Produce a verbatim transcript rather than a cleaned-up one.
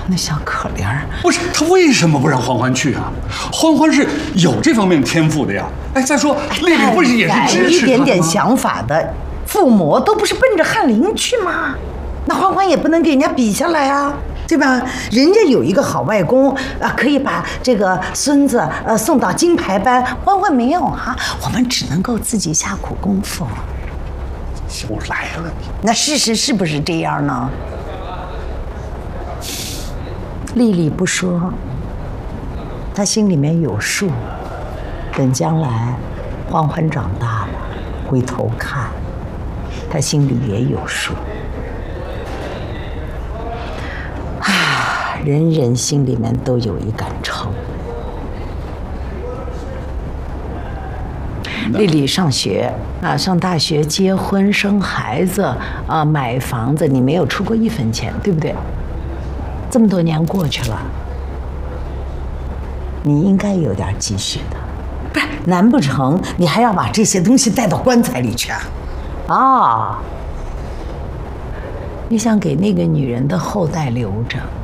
那小可怜儿， 不是他为什么不让欢欢去啊？欢欢是有这方面天赋的呀。哎，再说丽丽不是也是支持他的吗？ 一点点想法的父母都不是奔着翰林去吗？那欢欢也不能给人家比下来啊，对吧？人家有一个好外公啊，可以把这个孙子呃送到金牌班，欢欢没有啊，我们只能够自己下苦功夫。 又来了你， 那事实是不是这样呢？丽丽不说，她心里面有数。等将来欢欢长大了，回头看，她心里也有数。啊，人人心里面都有一杆秤。丽丽上学啊，上大学、结婚、生孩子啊，买房子，你没有出过一分钱，对不对？这么多年过去了，你应该有点积蓄的，不是？难不成你还要把这些东西带到棺材里去啊？啊，你想给那个女人的后代留着？